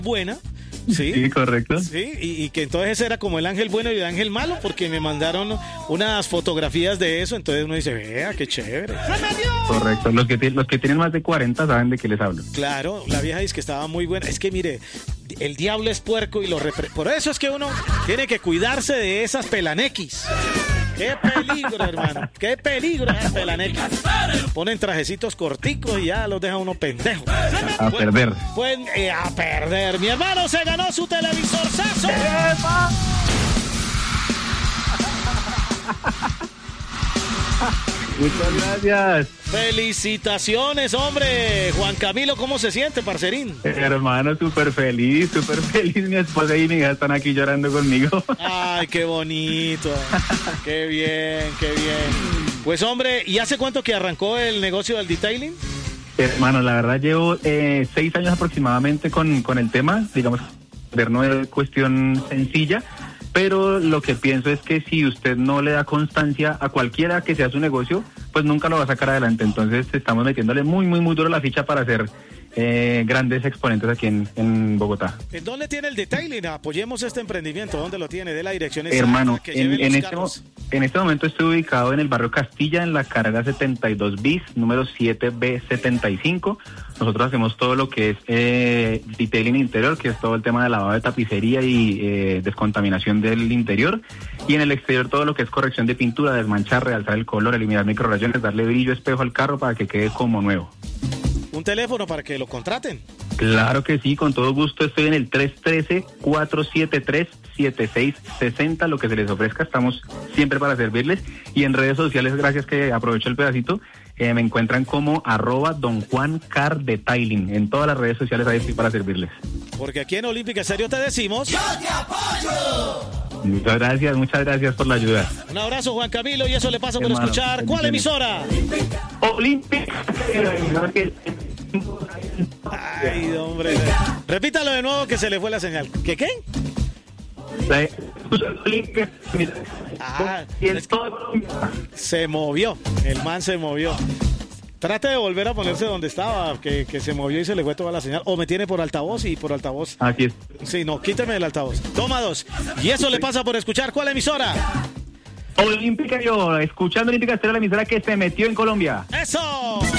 buena. Sí, Sí, correcto. sí, y que entonces era como el ángel bueno y el ángel malo, porque me mandaron unas fotografías de eso, entonces uno dice, vea, qué chévere. Correcto. Los que tienen más de 40 saben de qué les hablo. Claro, la vieja dice que estaba muy buena. Es que mire, el diablo es puerco y por eso es que uno tiene que cuidarse de esas pelanequis. Qué peligro, hermano. Qué peligro esas pelanequis. Ponen trajecitos corticos y ya los deja uno pendejo. A perder. Pues a perder. Mi hermano se ganó su televisor Sazo. Muchas gracias. Felicitaciones, hombre. Juan Camilo, ¿cómo se siente, parcerín? Hermano, súper feliz. Mi esposa y mi hija están aquí llorando conmigo. Ay, qué bonito. Qué bien, qué bien. Pues, hombre, ¿y hace cuánto que arrancó el negocio del detailing? Hermano, la verdad llevo 6 años aproximadamente con el tema. Digamos, no es cuestión sencilla. Pero lo que pienso es que si usted no le da constancia a cualquiera que sea su negocio, pues nunca lo va a sacar adelante. Entonces estamos metiéndole muy duro la ficha para hacer grandes exponentes aquí en Bogotá. ¿En dónde tiene el detailing? Apoyemos este emprendimiento. ¿Dónde lo tiene? De la dirección exacta. Hermano, Que lleve los en carros. este momento estoy ubicado en el barrio Castilla, en la carga 72 bis, número 7B75. Nosotros hacemos todo lo que es detailing interior, que es todo el tema de lavado de tapicería y descontaminación del interior. Y en el exterior todo lo que es corrección de pintura, desmanchar, realzar el color, eliminar microrrayones, darle brillo, espejo al carro para que quede como nuevo. Un teléfono para que lo contraten. Claro que sí, con todo gusto. Estoy en el 313-473-7660. Lo que se les ofrezca, estamos siempre para servirles. Y en redes sociales, gracias que aprovecho el pedacito, me encuentran como @DonJuanCarDetailing. En todas las redes sociales ahí estoy para servirles. Porque aquí en Olímpica Estéreo te decimos... ¡Yo te apoyo! Muchas gracias por la ayuda. Un abrazo, Juan Camilo, y eso le pasa por Hermano, escuchar. ¿Cuál emisora? Olímpica. Ay, hombre. Repítalo de nuevo que se le fue la señal. ¿Qué? Ah, se movió. El man se movió. Trate de volver a ponerse donde estaba, que se movió y se le fue toda la señal. O me tiene por altavoz y por altavoz. Aquí es. Sí, no, quíteme el altavoz. Toma 2. Y eso le pasa por escuchar. ¿Cuál emisora? Olímpica, yo escuchando Olímpica Estéreo, la emisora que se metió en Colombia. ¡Eso!